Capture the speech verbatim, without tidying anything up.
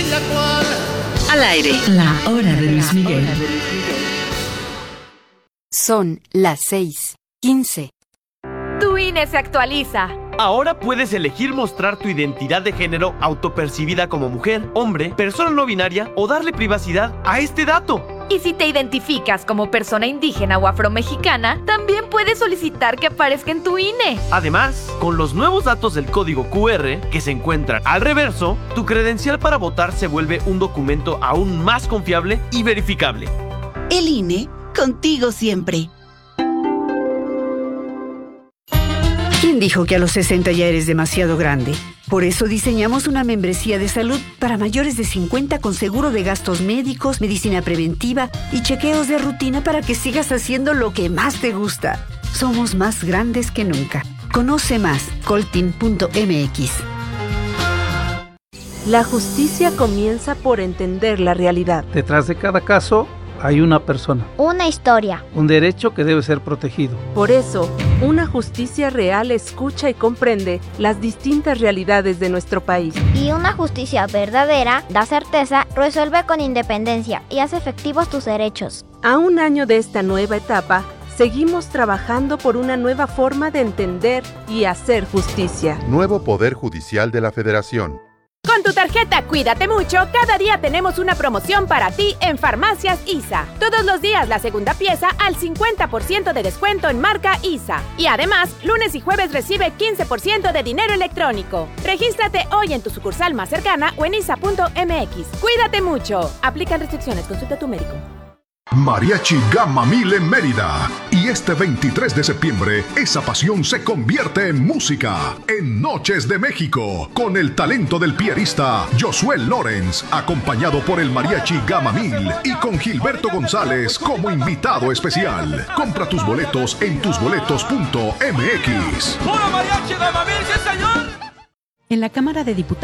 sencilla cual. Al aire, la hora de Luis Miguel. Son las seis quince. Tu I N E se actualiza. Ahora puedes elegir mostrar tu identidad de género autopercibida como mujer, hombre, persona no binaria o darle privacidad a este dato. Y si te identificas como persona indígena o afromexicana, también puedes solicitar que aparezca en tu I N E. Además, con los nuevos datos del código Q R que se encuentran al reverso, tu credencial para votar se vuelve un documento aún más confiable y verificable. El I N E, contigo siempre. ¿Quién dijo que a los sesenta ya eres demasiado grande? Por eso diseñamos una membresía de salud para mayores de cincuenta con seguro de gastos médicos, medicina preventiva y chequeos de rutina para que sigas haciendo lo que más te gusta. Somos más grandes que nunca. Conoce más, coltin punto m x. La justicia comienza por entender la realidad. Detrás de cada caso hay una persona. Una historia. Un derecho que debe ser protegido. Por eso, una justicia real escucha y comprende las distintas realidades de nuestro país. Y una justicia verdadera da certeza, resuelve con independencia y hace efectivos tus derechos. A un año de esta nueva etapa, seguimos trabajando por una nueva forma de entender y hacer justicia. Nuevo Poder Judicial de la Federación. Con tu tarjeta Cuídate Mucho, cada día tenemos una promoción para ti en Farmacias I S A. Todos los días la segunda pieza al cincuenta por ciento de descuento en marca I S A. Y además, lunes y jueves recibe quince por ciento de dinero electrónico. Regístrate hoy en tu sucursal más cercana o en isa punto m x. Cuídate mucho. Aplican restricciones. Consulta a tu médico. Mariachi Gamma Mil en Mérida. Y este veintitrés de septiembre, esa pasión se convierte en música. En Noches de México, con el talento del pianista Josué Lawrence, acompañado por el Mariachi Gamma Mil y con Gilberto González como invitado especial. Compra tus boletos en tus boletos punto m x. ¡Puro Mariachi Gamma Mil, sí, señor! En la Cámara de Diputados